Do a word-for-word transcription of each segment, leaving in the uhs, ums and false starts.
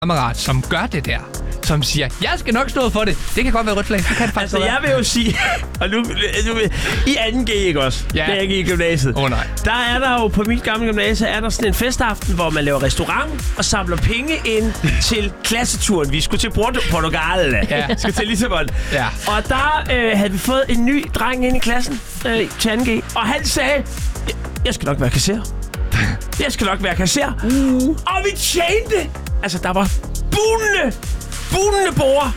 kammerat, som gør det der, som siger, jeg skal nok stå for det. Det kan godt være rødt flag. Det kan det faktisk altså, jeg vil jo sige, og nu, nu i anden G, ikke også? Ja. Da jeg gik i gymnasiet. Åh oh, nej. Der er der jo på mit gamle gymnasie, er der sådan en festaften, hvor man laver restaurant og samler penge ind til klasseturen. Vi skulle til Portugal. Ja. Skulle til Lissabon. Ja. Og der øh, havde vi fået en ny dreng ind i klassen øh, til anden G. Og han sagde, jeg skal nok være kasserer. Jeg skal nok være kasserer. Uh. Og vi tjente. Altså, der var bunende, bunende bord.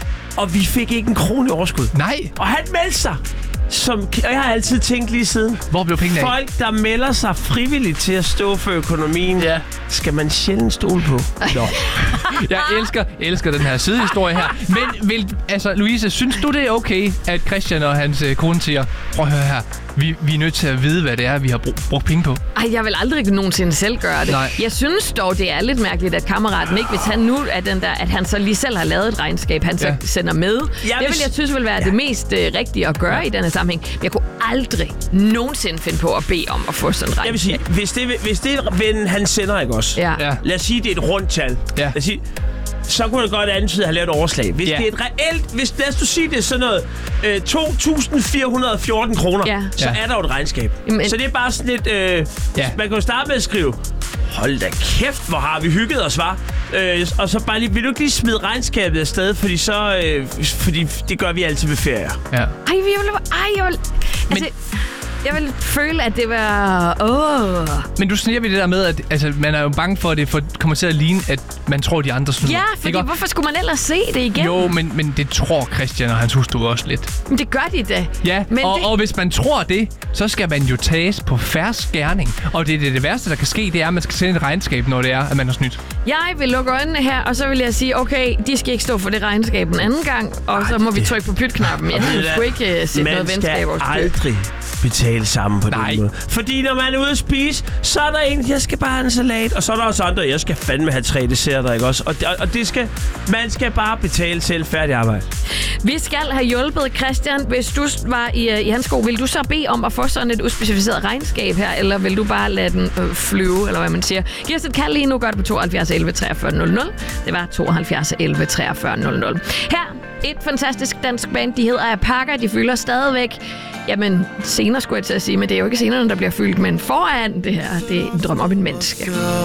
Og vi fik ikke en krone i overskud. Nej. Og han meldte sig. Som, og jeg har altid tænkt lige siden. Hvor blev pengene af? Folk, der melder sig frivilligt til at stå for økonomien, ja. skal man sjældent stole på. Nå. Jeg elsker, elsker den her sidehistorie her. Men vil, altså, Louise, synes du, det er okay, at Christian og hans øh, kone siger, prøv at høre her, vi, vi er nødt til at vide, hvad det er, vi har brug, brugt penge på? Ej, jeg vil aldrig nogensinde selv gøre det. Nej. Jeg synes dog, det er lidt mærkeligt, at kammeraten ikke, hvis han nu er den der, at han så lige selv har lavet et regnskab, han så ja. sender med. Jeg det vil jeg synes vil være ja. det mest øh, rigtige at gøre ja. i denne sammenhæng. Men jeg kunne aldrig nogensinde finde på at bede om at få sådan et regnskab. Jeg vil sige, hvis det, hvis det er vennen, han sender, ikke også? Ja. Ja. Lad os sige, det er et rundt tal. Ja. Lad os sige, så kunne det godt antyde at have lavet et overslag. Hvis ja. det er et reelt... Hvis, lad os du sige, det er sådan noget øh, to tusind fire hundrede og fjorten kroner, ja. så ja. er der jo et regnskab. Jamen, så det er bare sådan lidt... Øh, ja. Man kan jo starte med at skrive, hold da kæft, hvor har vi hygget os, var. Øh, og så bare lige, vil du ikke lige smide regnskabet afsted, fordi så... Øh, fordi det gør vi altid ved ferier. Ja. Ej, jeg vil... Ej, jeg vil... Altså, Men... Jeg vil føle, at det var... Åh. Men du siger vi det der med, at altså, man er jo bange for, at det for, kommer til at ligne, at man tror, de andre snyder. Ja, fordi hvorfor skulle man ellers se det igen? Jo, men, men det tror Christian og hans hustru også lidt. Men det gør de da. Ja, men og, det... og hvis man tror det, så skal man jo tages på fersk gerning. Og det, det, det værste, der kan ske, det er, at man skal sende et regnskab, når det er, at man har snydt. Jeg vil lukke øjnene her, og så vil jeg sige, okay, de skal ikke stå for det regnskab en anden gang, og Ej, så må det... vi trykke på pytknappen. Jeg synes sgu ikke uh, sætte noget venskab over. Man skal aldrig betale sammen på Nej. den måde. Fordi når man er ude at spise, så er der en, jeg skal bare have en salat, og så er der også andre, jeg skal fandme have tre desserter, ikke også? Og, og, og det skal, man skal bare betale selv færdig arbejde. Vi skal have hjulpet Christian. Hvis du var i, i hans sko, vil du så bede om at få sådan et uspecificeret regnskab her, eller vil du bare lade den øh, flyve, eller hvad man siger? Giv os et kald lige nu, gør det på tooghalvfjerds elleve treogfyrre nul nul. Det var tooghalvfjerds elleve treogfyrre nul nul. Her et fantastisk dansk band, de hedder Apaga, de fylder stadigvæk. Jamen, senere skulle jeg til at sige, men det er jo ikke scenerne, der bliver fyldt, men foran det her, det er en drøm om en menneske.